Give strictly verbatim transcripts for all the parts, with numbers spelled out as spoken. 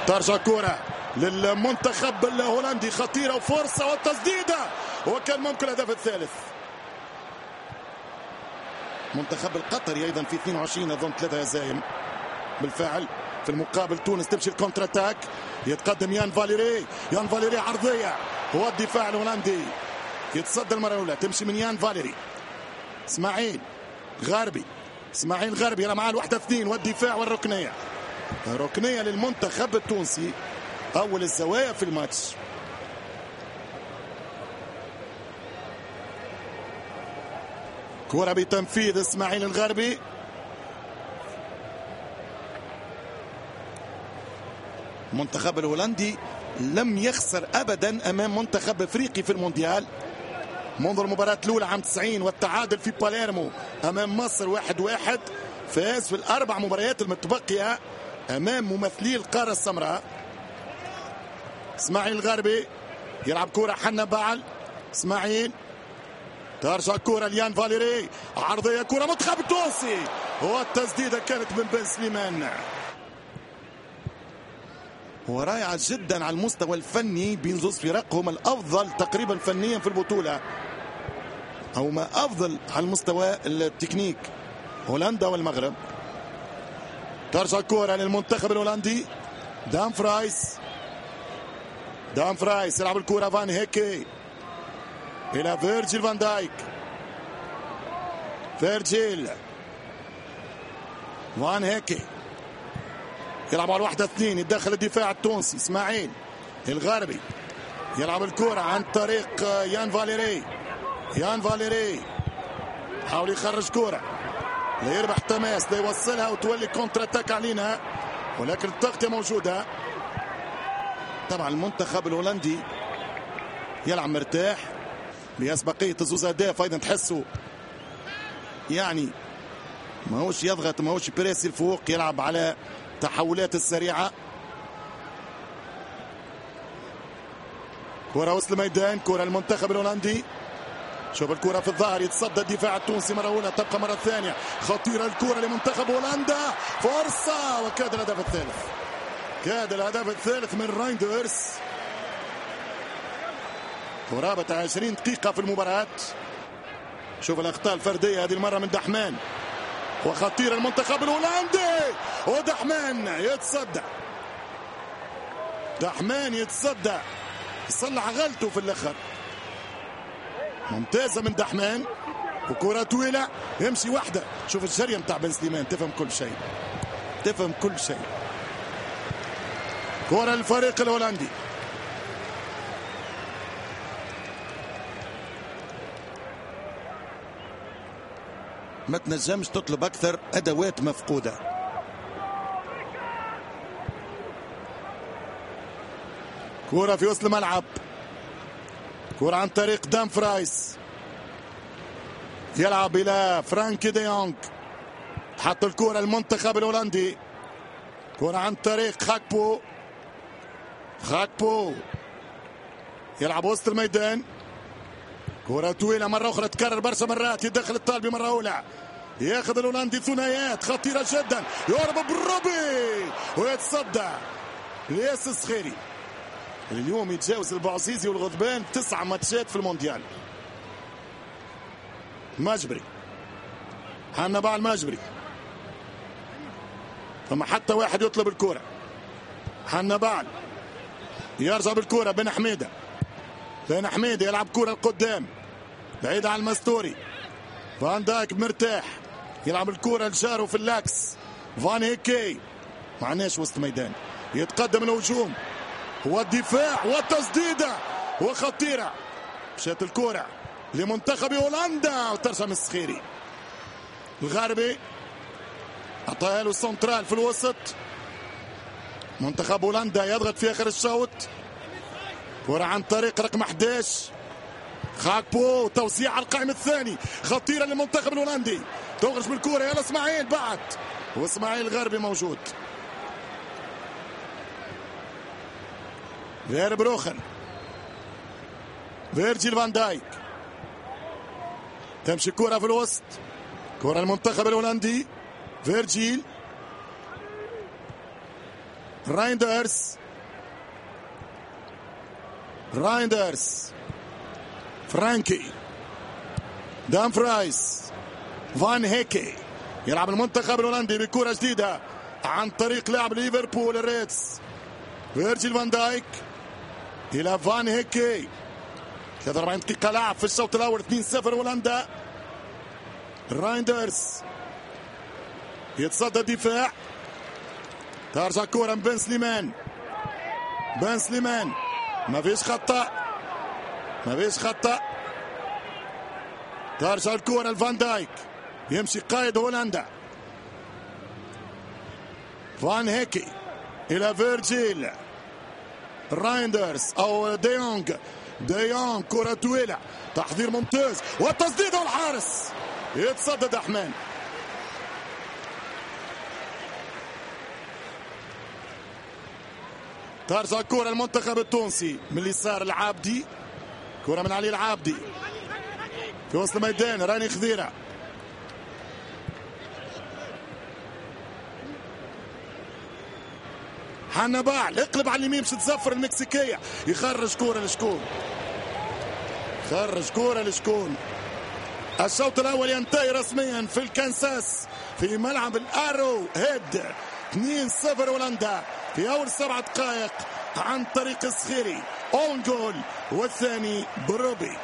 ترجع كرة للمنتخب الهولندي، خطيرة وفرصة والتسديدة، وكان ممكن الهدف الثالث. منتخب القطري أيضا في اثنين وعشرين أظن ثلاثة هزائم بالفعل. في المقابل تونس تمشي الكونتر اتاك، يتقدم يان فاليري، يان فاليري عرضية، هو الدفاع الهولندي يتصدى المرة الأولى، تمشي من يان فاليري. اسماعيل غاربي، اسماعيل غاربي يلا معاه الواحدة اثنين، والدفاع والركنية، ركنية للمنتخب التونسي، أول الزوايا في الماتش. كرة بتنفيذ اسماعيل الغاربي، المنتخب الهولندي لم يخسر أبدا أمام منتخب أفريقي في المونديال منذ المباراة الأولى عام تسعين، والتعادل في باليرمو أمام مصر واحد واحد. فاز في الأربع مباريات المتبقية أمام ممثلي القارة السمراء. اسماعيل الغاربي يلعب كرة حنا بعل، اسماعيل ترجع كرة ليان فاليري، عرضية كرة منتخب التونسي، والتسديدة كانت من بن سليمان، ورائعة جدا على المستوى الفني بين زوج فرقهم الأفضل تقريبا فنيا في البطولة، أو ما أفضل على المستوى التكنيك، هولندا والمغرب. ترجع كرة للمنتخب الهولندي، دام فرايس، دام فرايس يلعب الكرة فان هيكي إلى فيرجيل فان دايك، فيرجيل فان هيكي يلعب على الواحدة اثنين، يتدخل الدفاع التونسي، اسماعيل الغاربي يلعب الكرة عن طريق يان فاليري، يان فاليري حاول يخرج كرة لا يربح تماس، لا يوصلها وتولي كونتر اتاك علينا، ولكن التغطية موجودة. طبعا المنتخب الهولندي يلعب مرتاح بأسبقية الزوز أهداف، أيضا تحسوا يعني ما هوش يضغط، ما هوش بريسي الفوق، يلعب على التحولات السريعة. كرة وسط الميدان، كرة المنتخب الهولندي، شوف الكرة في الظهر، يتصدى الدفاع التونسي مرة أولى، تبقى مرة ثانية، خطيرة الكرة لمنتخب هولندا، فرصة، وكاد الهدف الثالث، كاد الهدف الثالث من رايندرز. قرابة عشرين دقيقة في المباراة. شوف الأخطاء الفردية هذه المرة من دحمان، وخطيرة المنتخب الهولندي، ودحمان يتصدى، دحمان يتصدى، صلح غلطه في الأخر، ممتازة من دحمان، وكرة طويلة يمشي واحدة. شوف الجرية متاع بن سليمان، تفهم كل شيء، تفهم كل شيء. كرة للفريق الهولندي، ما تنجمش تطلب أكثر، أدوات مفقودة. كرة في وسط الملعب، كرة عن طريق دام فرايس، يلعب إلى فرانكي دي يونغ، حط الكرة المنتخب الهولندي، كرة عن طريق خاكبو، خاكبو يلعب وسط الميدان، كرة طويلة مرة أخرى تكرر برشا مرات، يدخل الطالبي مرة أولى، ياخذ الهولندي ثنائيات خطيرة جدا، يهرب بالروبي ويتصدى لياس الصخيري. اليوم يتجاوز البعزيزي والغضبان تسع ماتشات في المونديال. مجبري، حنا باع المجبري، فما حتى واحد يطلب الكرة. حنا بعل يرجع بالكرة، بن حميدة، بن حميدة يلعب كرة القدام بعيد عن المستوري، فان دايك مرتاح يلعب الكرة لجارو في اللاكس، فان هيكي معناش وسط ميدان، يتقدم الهجوم والدفاع والتسديدة وخطيرة، مشات الكرة لمنتخب هولندا وترجع من الصخيري. الغاربي عطاها له سنترال في الوسط، منتخب هولندا يضغط في اخر الشوط، كرة عن طريق رقم احد عشر خاكبو، توزيع على القائم الثاني، خطيرة للمنتخب الهولندي، تغرش بالكرة، يلا اسماعيل بعد، واسماعيل الغربي موجود، فير بروخن، فيرجيل فان دايك، تمشي كرة في الوسط، كرة المنتخب الهولندي، فيرجيل رايندرز رايندرز فرانكي دامفرايس فان هيكي. يلعب المنتخب الهولندي بكرة جديدة عن طريق لاعب ليفربول الريدز فيرجيل فان دايك إلى فان هيكي. ثلاثة وأربعين دقيقة لعب في الشوط الأول. اثنين صفر هولندا. رايندرز يتصدى الدفاع. ترجع كرة من بن سليمان. بن سليمان ما فيش خطأ ما فيش خطأ. ترجع الكرة لفان دايك. يمشي قائد هولندا فان هيكي إلى فيرجيل رايندرز أو ديونغ. ديونغ كرة طويلة. تحضير ممتاز والتصديد والحارس يتصدد أحمان. ترجع الكرة المنتخب التونسي من اليسار العابدي. كرة من علي العابدي في وسط الميدان. راني خضيرة حنبال اقلب على اليمين باش تزفر المكسيكية. يخرج كرة لشكون؟ خرج كرة لشكون؟ الشوط الأول ينتهي رسميا في الكنساس في ملعب الارو هيد. اثنين صفر هولندا في أول سبع دقائق عن طريق السخيري. اون جول والثاني بروبي.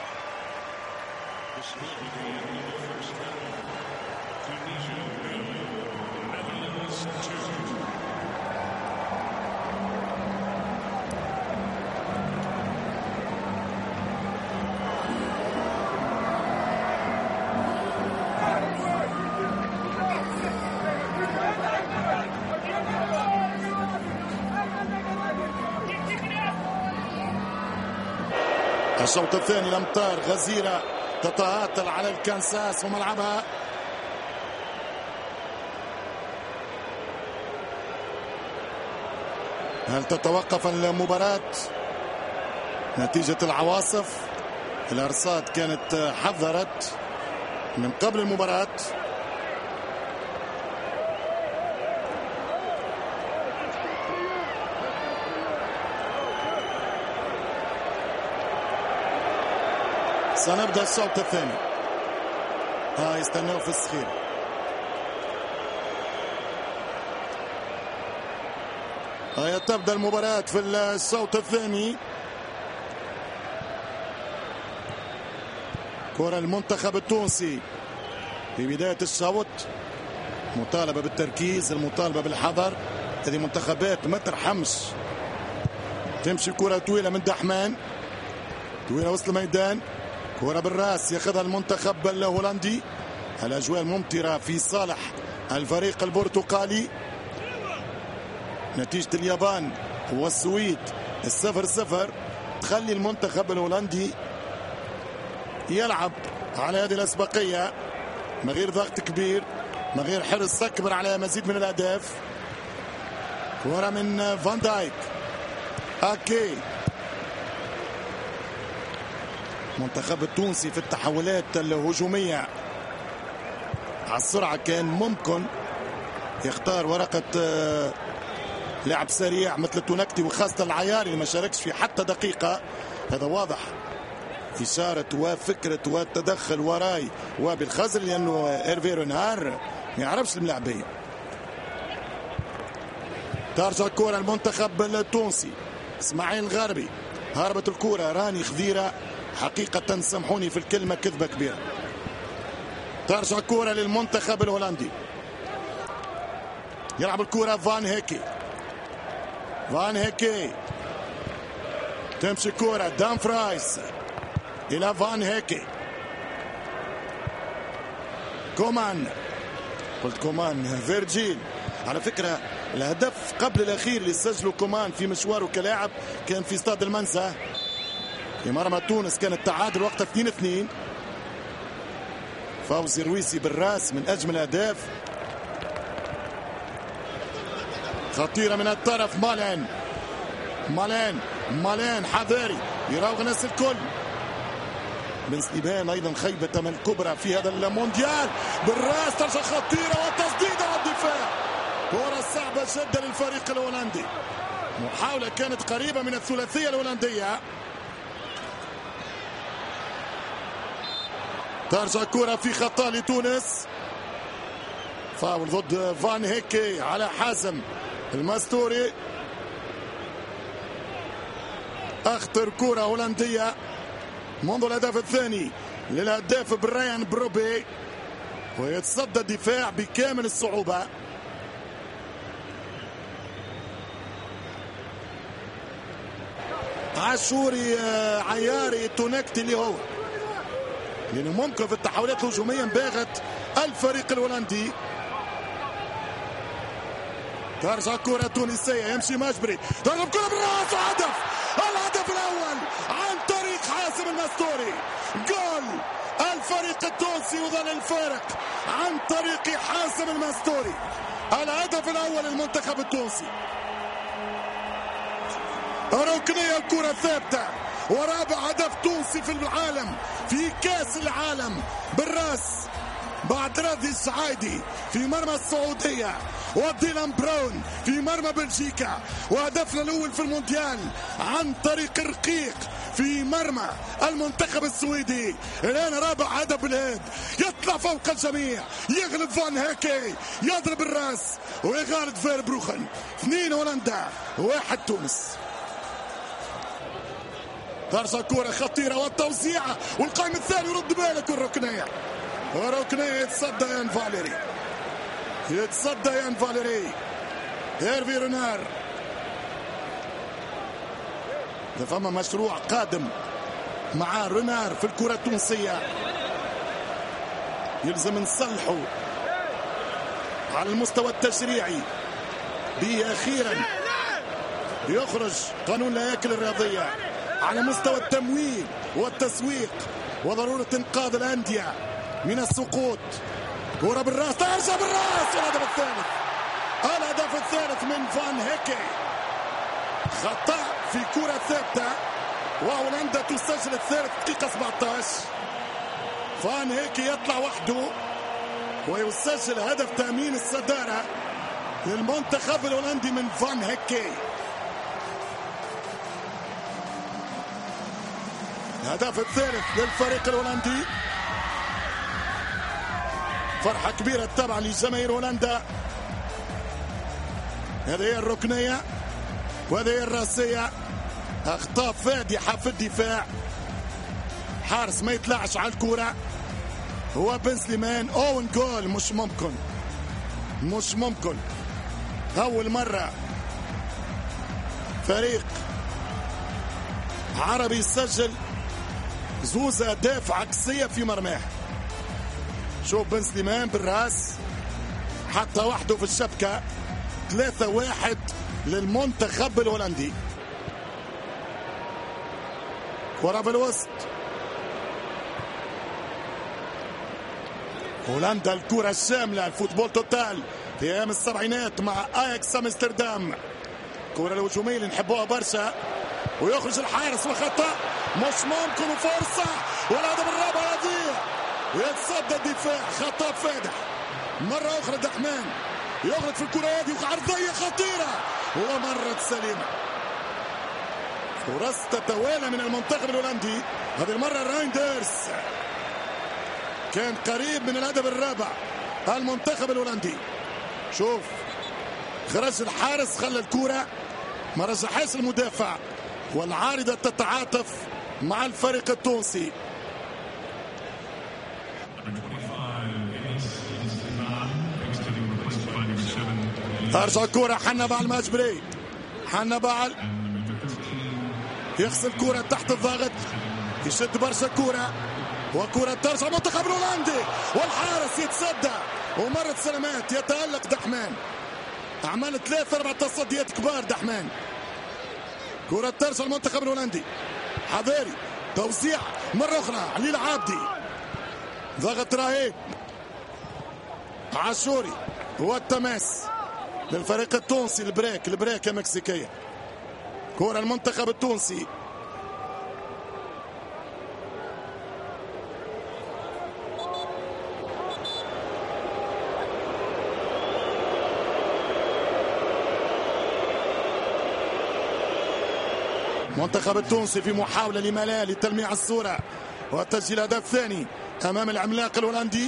الشوط الثاني الأمطار غزيرة تتهاطل على الكنساس وملعبها. هل تتوقف المباراة نتيجة العواصف؟ الأرصاد كانت حذرت من قبل المباراة. سنبدأ الشوط الثاني. ها يستنوا في السخير. هيا تبدأ المباراة في الشوط الثاني. كرة المنتخب التونسي في بداية الشوط. مطالبة بالتركيز، المطالبة بالحذر. هذه منتخبات ما ترحمش. تمشي كرة طويلة من دحمان. طويلة وسط الميدان. كرة بالراس ياخذها المنتخب الهولندي. الأجواء الممطرة في صالح الفريق البرتقالي. نتيجة اليابان والسويد الصفر صفر تخلي المنتخب الهولندي يلعب على هذه الأسبقية من غير ضغط كبير، من غير حرص أكبر على مزيد من الأهداف. كرة من فان دايك. أكي المنتخب التونسي في التحولات الهجومية على السرعة كان ممكن يختار ورقة لعب سريع مثل التونكتي وخاصة العياري اللي ما شاركش في حتى دقيقة. هذا واضح إشارة وفكرة والتدخل وراي وبالخزر لأنه إيرفي رونهار ما يعرفش الملاعبية. ترجع الكرة المنتخب التونسي. اسماعيل الغربي هربت الكرة. راني خضيرة حقيقة سامحوني في الكلمة كذبة كبيرة. ترجع الكرة للمنتخب الهولندي. يلعب الكرة فان هيكي. فان هيكي تمشي الكرة دامفرايس إلى فان هيكي. كومان. قلت كومان. فيرجيل. على فكرة الهدف قبل الأخير اللي سجله كومان في مشواره كلاعب كان في استاد المنسا في مرمى تونس. كان التعادل وقتها اثنين اثنين. فوزي رويسي بالراس من أجمل الأهداف. خطيرة من الطرف. مالين مالين مالين حذاري يراوغ الناس الكل. بن سليمان أيضا خيبة من كبرى في هذا المونديال. بالراس ترجع خطيرة وتصديد على الدفاع. كرة صعبة بشدة للفريق الهولندي. محاولة كانت قريبة من الثلاثية الهولندية. ترجع كرة في خطأ لتونس. فاول ضد فان هيكي على حازم المستوري. اخطر كرة هولندية منذ الهدف الثاني للهداف برايان بروبي، ويتصدى الدفاع بكامل الصعوبة. عاشوري عياري تونكتي اللي هو لأنه ممكن في التحولات الهجومية باغت الفريق الهولندي. ترجع كرة تونسية، يمشي مجبري، ضرب كرة بالراس وهدف. الهدف الأول عن طريق حازم المستوري. جول الفريق التونسي وظل الفارق عن طريق حازم المستوري. الهدف الأول للمنتخب التونسي. ركنية الكرة ثابتة، ورابع هدف تونسي في العالم في كاس العالم بالراس بعد راضي السعايدي في مرمى السعودية وديلان براون في مرمى بلجيكا، وهدفنا الأول في المونديال عن طريق الرقيق في مرمى المنتخب السويدي. الآن رابع هدف بالهيد، يطلع فوق الجميع، يغلب فان هيكي، يضرب الراس ويغالب فيربروخن. اثنين هولندا واحد تونس. ترجع كرة خطيرة والتوزيعة والقائم الثاني يرد بالك الركنية، وركنية يتصدى يان فاليري، يتصدى يان فاليري. هيرفي رونار. فما مشروع قادم مع رونار في الكرة التونسية، يلزم نصلحه على المستوى التشريعي. به أخيرا يخرج قانون لا ياكل الرياضية على مستوى التمويل والتسويق وضرورة إنقاذ الأندية من السقوط. كرة بالراس، ترجع بالراس، والهدف الثالث. الهدف الثالث من فان هيكي. خطأ في كرة ثابتة وهولندا تسجل الثالث دقيقة سبعة عشر. فان هيكي يطلع وحده ويسجل هدف تأمين الصدارة للمنتخب الهولندي من فان هيكي. الهدف الثالث للفريق الهولندي. فرحة كبيرة طبعا لجماهير هولندا. هذه هي الركنية وهذه هي الراسية. اخطاء فادحة في الدفاع، حارس ما يطلعش على الكرة هو بن سليمان. اون جول، مش ممكن مش ممكن. اول مرة فريق عربي يسجل زوز اهداف عكسية في مرماه. شوف بن سليمان بالراس حتى وحده في الشبكة. ثلاثة واحد للمنتخب الهولندي. كرة بالوسط، هولندا الكرة الشاملة، الفوتبول توتال في ايام السبعينات مع اياكس امستردام. الكرة الهجومية اللي نحبوها برشا، ويخرج الحارس وخطأ مش ممكن وفرصة، والهدف الرابع يضيع ويتصدى الدفاع. خطأ فادح مرة أخرى. دحمان يغلط في الكرة هذه وعرضية خطيرة ومرت سليمة. فرص تتوالى من المنتخب الهولندي. هذه المرة رايندرز كان قريب من الهدف الرابع. المنتخب الهولندي شوف خرج الحارس، خلى الكرة ما رجحهاش المدافع، والعارضة تتعاطف مع الفريق التونسي. ترجع الكرة حنبال المجبري. حنبال يغسل كرة تحت الضغط، يشد برشا كرة، وكرة ترجع منتخب الهولندي، والحارس يتصدى ومرت سلامات. يتألق دحمان، عمل ثلاثة أربع تصديات كبار دحمان. كرة ترجع المنتخب الهولندي. حذاري، توزيع مرة أخرى علي عابدي، ضغط رهيب. عاشوري هو التماس للفريق التونسي. البريك البريك المكسيكية. كرة المنتخب التونسي. منتخب التونسي في محاولة لملال لتلميع الصورة وتسجيل هدف ثاني أمام العملاق الهولندي.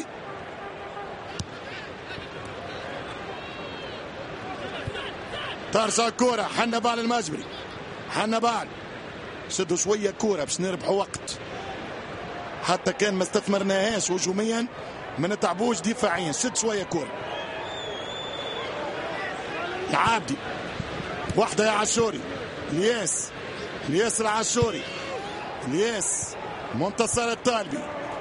ترجع كورة حنبال المجبري، حنبال شدوا شوية كورة باش نربحوا وقت، حتى كان ما استثمرناهاش هجوميا ما نتعبوش دفاعيا. شد شوية كورة العابدي، واحدة يا عاشوري، الياس الياس العاشوري، الياس منتصر الطالبي،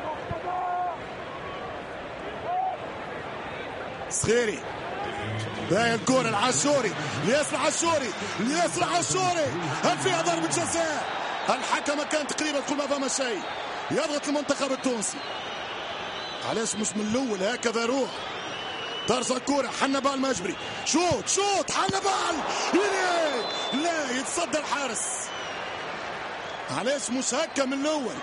صغيري باهي الكورة العاشوري، الياس العاشوري، الياس العاشوري، هل فيها ضربة جزاء؟ الحكم كان تقريبا كل ما فما شيء، يضغط المنتخب التونسي. علاش مش من الاول هكذا روح؟ ترجع الكورة حنبال مجبري، شوت شوت حنبال، لا لا يتصدى الحارس. علاش مش هكا من الاول؟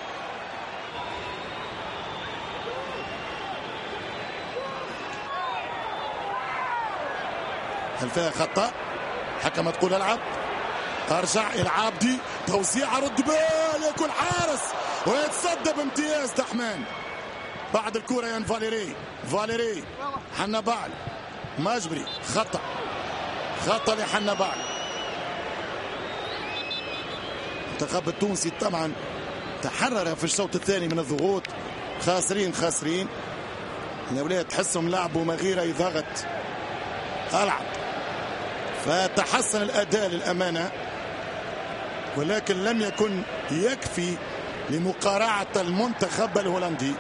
هل فيها خطأ؟ حكم تقول العب، ارجع العابدي، توزيع رد بال يكون حارس ويتصدى بامتياز دحمان. بعد الكرة يان فاليري، فاليري حنبال مجبري، خطأ خطأ لحنبال. المنتخب التونسي طبعا تحرر في الشوط الثاني من الضغوط، خاسرين خاسرين الاولاد تحسهم لعبوا من غير اي ضغط، العب فتحسن الاداء للامانه، ولكن لم يكن يكفي لمقارعه المنتخب الهولندي.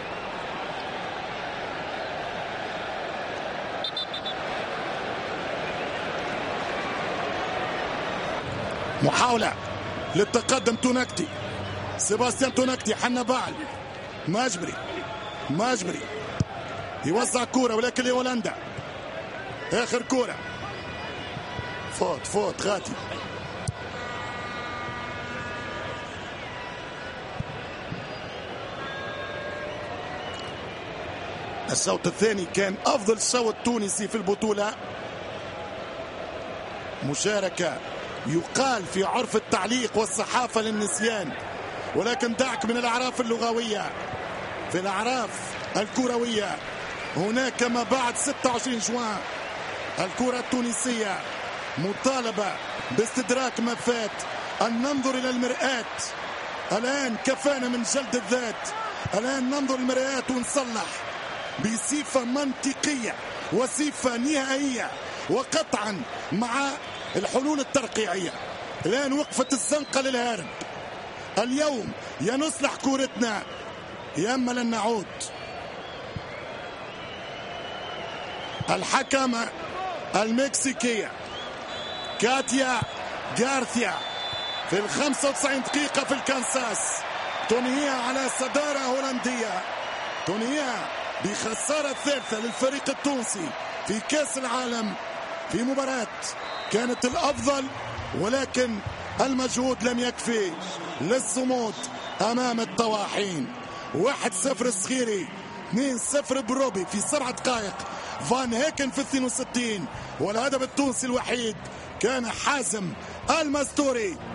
محاولة للتقدم تونكتي، سيباستيان تونكتي، حنبال مجبري، مجبري يوزع كورة ولكن لهولندا، آخر كورة فوت فوت غاتي. الشوط الثاني كان أفضل شوط تونسي في البطولة، مشاركة يقال في عرف التعليق والصحافة للنسيان، ولكن دعك من الأعراف اللغوية. في الأعراف الكروية هناك ما بعد ستة وعشرين جوان الكرة التونسية مطالبة باستدراك ما فات، أن ننظر إلى المرآة. الآن كفانا من جلد الذات، الآن ننظر المرآة ونصلح بصفة منطقية وصفة نهائية وقطعا مع الحلول الترقيعية. الآن وقفت الزنقة للهارب، اليوم يا نصلح كورتنا يا اما لن نعود. الحكمة المكسيكية كاتيا غارثيا في الخمسة وتسعين دقيقة في الكنساس تنهيها على صدارة هولندية، تنهيها بخسارة ثالثة للفريق التونسي في كأس العالم في مباراة كانت الأفضل، ولكن المجهود لم يكفي للصمود أمام الطواحين. واحد صفر الصغيري، اثنين صفر بروبي في سبع دقائق، فان هيكن في اثنين وستين، والهدف التونسي الوحيد كان حازم المستوري.